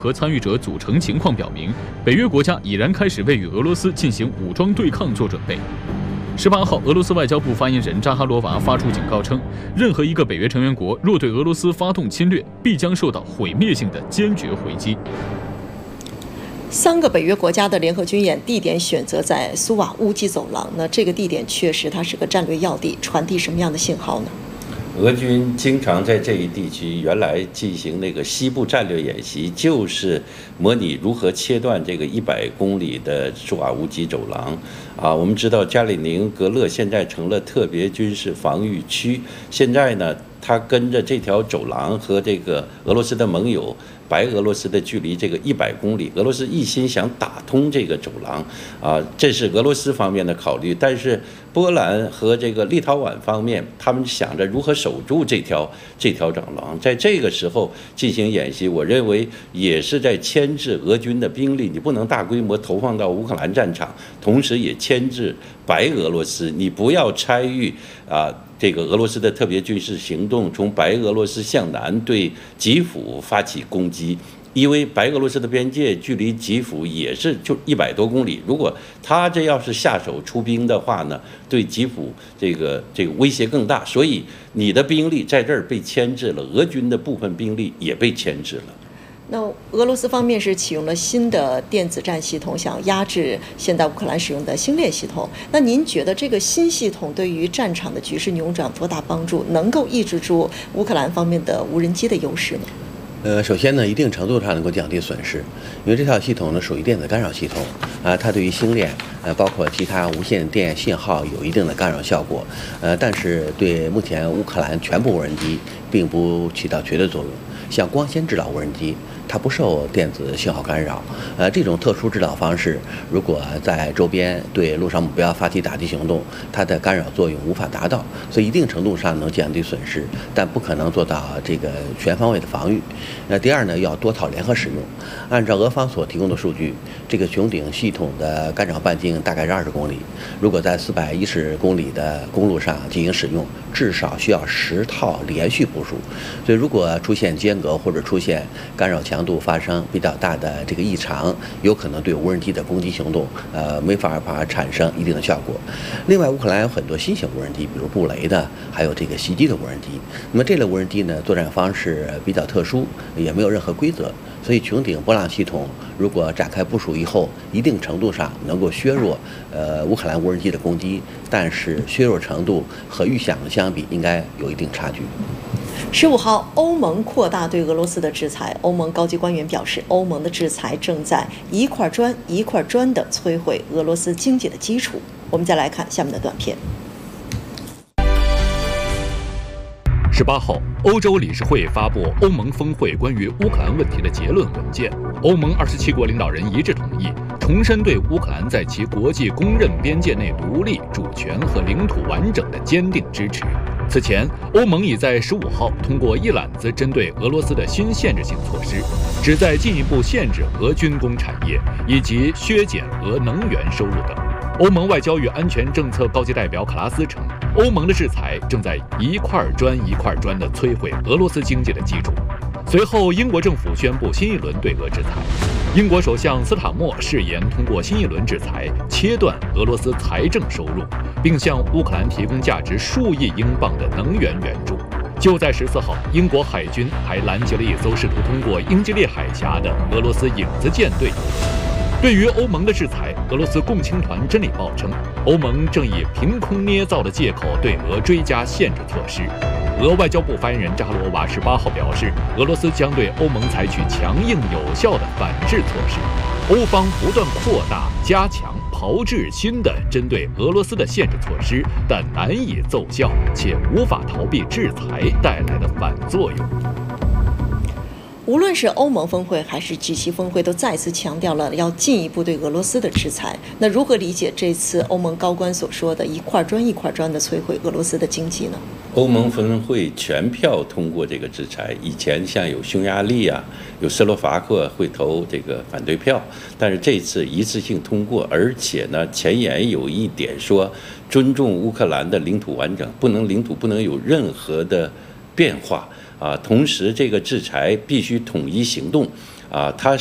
和参与者组成情况表明，北约国家已然开始为与俄罗斯进行武装对抗做准备。18号，俄罗斯外交部发言人扎哈罗娃发出警告称，任何一个北约成员国若对俄罗斯发动侵略，必将受到毁灭性的坚决回击。 3个北约国家的联合军演地点选择在苏瓦乌基走廊，那这个地点确实它是个战略要地，传递什么样的信号呢？ 俄军经常在这一地区原来进行那个西部战略演习，就是模拟如何切断这个100公里的苏瓦乌基走廊。我们知道加里宁格勒现在成了特别军事防御区，现在呢，它跟着这条走廊和这个俄罗斯的盟友白俄罗斯的距离这个100公里，俄罗斯一心想打通这个走廊，这是俄罗斯方面的考虑。但是波兰和这个立陶宛方面，他们想着如何守住这条走廊，在这个时候进行演习，我认为也是在牵制俄军的兵力，你不能大规模投放到乌克兰战场，同时也牵制白俄罗斯，你不要参与这个俄罗斯的特别军事行动，从白俄罗斯向南对基辅发起攻击，因为白俄罗斯的边界距离基辅也是就100多公里，如果他这要是下手出兵的话呢，对基辅这个威胁更大，所以你的兵力在这儿被牵制了，俄军的部分兵力也被牵制了。 那俄罗斯方面是启用了新的电子战系统，想压制现在乌克兰使用的星链系统。那您觉得这个新系统对于战场的局势扭转多大帮助？能够抑制住乌克兰方面的无人机的优势呢？ 首先呢，一定程度上能够降低损失，因为这套系统呢属于电子干扰系统，它对于星链包括其他无线电信号有一定的干扰效果，但是对目前乌克兰全部无人机并不起到绝对作用。像光纤制导无人机，它不受电子信号干扰，这种特殊制导方式，如果在周边对陆上目标发起打击行动，它的干扰作用无法达到，所以一定程度上能降低损失，但不可能做到这个全方位的防御。第二呢，要多套联合使用。按照俄方所提供的数据，这个穹顶系统的干扰半径大概是20公里，如果在410公里的公路上进行使用，至少需要10套连续部署。所以如果出现间隔或者出现干扰强度发生比较大的这个异常，有可能对无人机的攻击行动没法产生一定的效果。另外，乌克兰有很多新型无人机，比如布雷的，还有这个袭击的无人机。那么这类无人机呢，作战方式比较特殊，也没有任何规则，所以穹顶波浪系统如果展开部署以后，一定程度上能够削弱乌克兰无人机的攻击，但是削弱程度和预想的相比，应该有一定差距。 15号，欧盟扩大对俄罗斯的制裁。欧盟高级官员表示，欧盟的制裁正在一块砖一块砖地摧毁俄罗斯经济的基础。我们再来看下面的短片。 18号，欧洲理事会发布欧盟峰会关于乌克兰问题的结论文件。欧盟27国领导人一致同意，重申对乌克兰在其国际公认边界内独立、主权和领土完整的坚定支持。此前，欧盟已在15号通过一揽子针对俄罗斯的新限制性措施，旨在进一步限制俄军工产业以及削减俄能源收入等。欧盟外交与安全政策高级代表卡拉斯称，欧盟的制裁正在一块砖一块砖地摧毁俄罗斯经济的基础。随后，英国政府宣布新一轮对俄制裁。英国首相斯塔默誓言通过新一轮制裁切断俄罗斯财政收入，并向乌克兰提供价值数亿英镑的能源援助。就在14号，英国海军还拦截了一艘试图通过英吉利海峡的俄罗斯影子舰队。对于欧盟的制裁，俄罗斯共青团真理报称，欧盟正以凭空捏造的借口对俄追加限制措施。俄外交部发言人扎哈罗娃18号表示，俄罗斯将对欧盟采取强硬有效的反制措施。欧方不断扩大、加强、炮制新的针对俄罗斯的限制措施，但难以奏效，且无法逃避制裁带来的反作用。 无论是欧盟峰会还是G7峰会，都再次强调了要进一步对俄罗斯的制裁。那如何理解这次欧盟高官所说的一块砖一块砖的摧毁俄罗斯的经济呢？ 欧盟峰会全票通过这个制裁，以前像有匈牙利有斯洛伐克会投这个反对票，但是这次一次性通过，而且呢前言有一点说尊重乌克兰的领土完整，领土不能有任何的变化。同时这个制裁必须统一行动， 啊，它